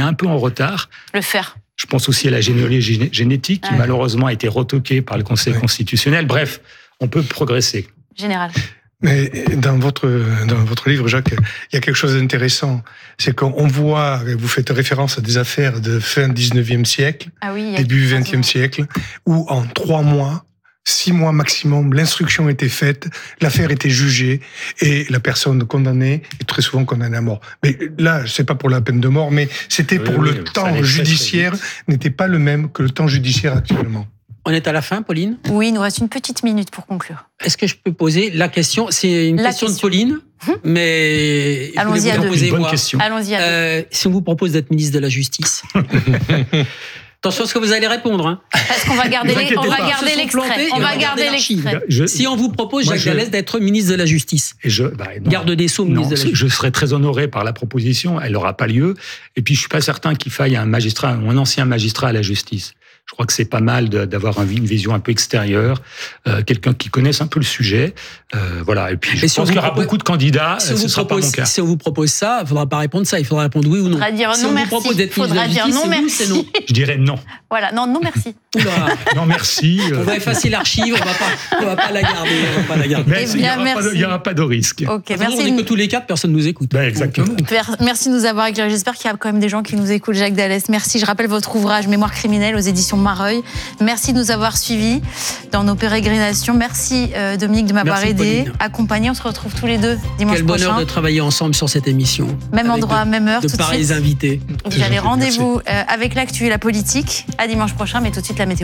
un peu en retard. Le fer. Je pense aussi à la généalogie génétique qui malheureusement a été retoquée par le Conseil constitutionnel. Bref, on peut progresser. Général. Mais dans votre livre, Jacques, il y a quelque chose d'intéressant. C'est qu'on voit, vous faites référence à des affaires de fin 19e siècle, début 20e siècle, où en 3 mois, 6 mois maximum, l'instruction était faite, l'affaire était jugée et la personne condamnée est très souvent condamnée à mort. Mais là, c'est pas pour la peine de mort, mais c'était pour le temps judiciaire n'était pas le même que le temps judiciaire actuellement. On est à la fin, Pauline ? Oui, il nous reste une petite minute pour conclure. Est-ce que je peux poser la question ? C'est une question de Pauline, mais allons-y à deux. Une bonne question. Allons-y à deux. Si on vous propose d'être ministre de la Justice. Attention à ce que vous allez répondre. Hein. Parce qu'on va garder l'extrait. On va garder l'extrait. Si on vous propose, Jacques Dallès, d'être ministre de la Justice. Garde des Sceaux, ministre de la Justice. Je serais très honoré par la proposition. Elle n'aura pas lieu. Et puis, je suis pas certain qu'il faille un magistrat ou un ancien magistrat à la justice. Je crois que c'est pas mal d'avoir une vision un peu extérieure, quelqu'un qui connaisse un peu le sujet. Voilà. Et puis, je pense qu'il y aura beaucoup de candidats. Ce sera pas mon cas. Si on vous propose ça, il ne faudra pas répondre ça. Il faudra répondre oui ou non. Il faudra dire non, merci. Il faudra dire non, merci. C'est non. Je dirais non. Voilà, non, merci. Non, merci. On va effacer l'archive, on va pas la garder. Mais il n'y aura pas de risque. Ok, merci. On n'est que tous les 4, personne ne nous écoute. Exactement. Merci de nous avoir éclairés. J'espère qu'il y a quand même des gens qui nous écoutent, Jacques Dallès. Merci. Je rappelle votre ouvrage Mémoire criminelle aux éditions Mareuil. Merci de nous avoir suivis dans nos pérégrinations. Merci Dominique de m'avoir aidé, accompagné. On se retrouve tous les deux dimanche prochain. Quel bonheur de travailler ensemble sur cette émission. Même endroit, même heure. De pareils invités. Vous avez rendez-vous avec l'actu et la politique à dimanche prochain, mais tout de suite la météo.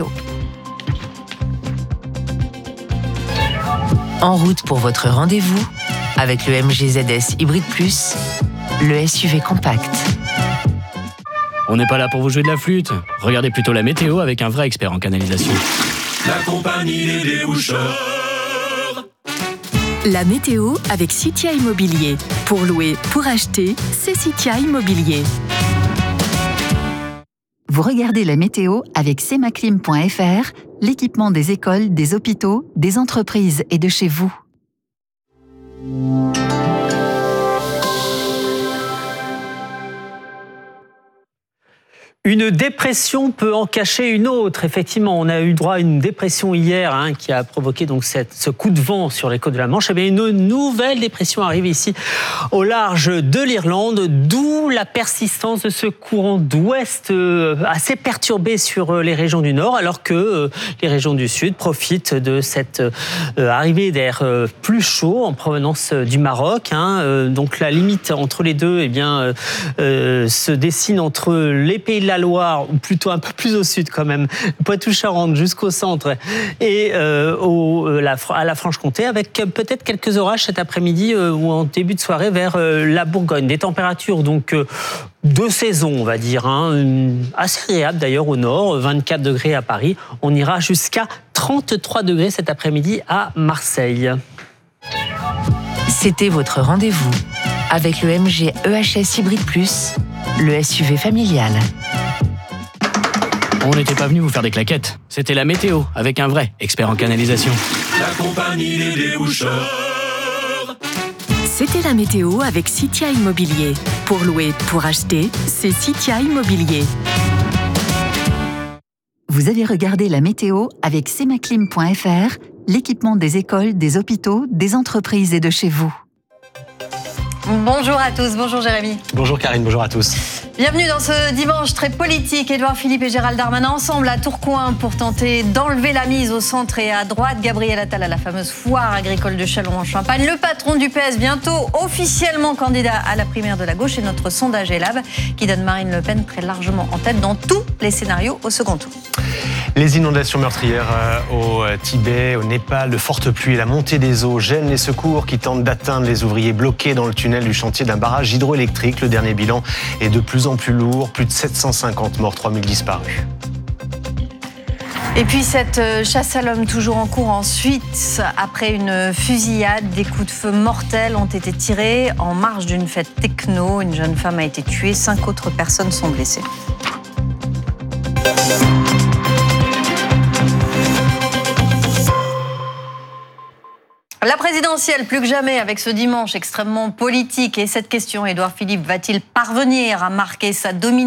En route pour votre rendez-vous avec le MG ZS Hybrid Plus, le SUV compact. On n'est pas là pour vous jouer de la flûte. Regardez plutôt la météo avec un vrai expert en canalisation. La compagnie des déboucheurs. La météo avec Citia Immobilier. Pour louer, pour acheter, c'est Citia Immobilier. Vous regardez la météo avec semaclim.fr, l'équipement des écoles, des hôpitaux, des entreprises et de chez vous. Une dépression peut en cacher une autre. Effectivement, on a eu droit à une dépression hier qui a provoqué donc ce coup de vent sur les côtes de la Manche. Et bien, une nouvelle dépression arrive ici au large de l'Irlande, d'où la persistance de ce courant d'ouest assez perturbé sur les régions du nord, alors que les régions du sud profitent de cette arrivée d'air plus chaud en provenance du Maroc. Donc la limite entre les deux se dessine entre les pays de la Loire, ou plutôt un peu plus au sud quand même, Poitou-Charentes jusqu'au centre, et à la Franche-Comté, avec peut-être quelques orages cet après-midi ou en début de soirée vers la Bourgogne. Des températures donc de saison, on va dire, assez agréable d'ailleurs au nord, 24 degrés à Paris. On ira jusqu'à 33 degrés cet après-midi à Marseille. C'était votre rendez-vous avec le MG EHS Hybrid Plus, le SUV familial. On n'était pas venu vous faire des claquettes. C'était la météo, avec un vrai expert en canalisation. La compagnie des déboucheurs. C'était la météo avec Citia Immobilier. Pour louer, pour acheter, c'est Citia Immobilier. Vous avez regardé la météo avec semaclim.fr, l'équipement des écoles, des hôpitaux, des entreprises et de chez vous. Bonjour à tous, bonjour Jérémy. Bonjour Karine, bonjour à tous. Bienvenue dans ce dimanche très politique. Édouard Philippe et Gérald Darmanin ensemble à Tourcoing pour tenter d'enlever la mise au centre et à droite. Gabriel Attal à la fameuse foire agricole de Châlons-en-Champagne. Le patron du PS bientôt officiellement candidat à la primaire de la gauche et notre sondage Elab qui donne Marine Le Pen très largement en tête dans tous les scénarios au second tour. Les inondations meurtrières au Tibet, au Népal, de fortes pluies et la montée des eaux gênent les secours qui tentent d'atteindre les ouvriers bloqués dans le tunnel du chantier d'un barrage hydroélectrique. Le dernier bilan est de plus en plus lourd, plus de 750 morts, 3000 disparus. Et puis cette chasse à l'homme toujours en cours en Suisse. Après une fusillade, des coups de feu mortels ont été tirés en marge d'une fête techno. Une jeune femme a été tuée, 5 autres personnes sont blessées. La présidentielle, plus que jamais, avec ce dimanche extrêmement politique. Et cette question, Édouard Philippe, va-t-il parvenir à marquer sa domination ?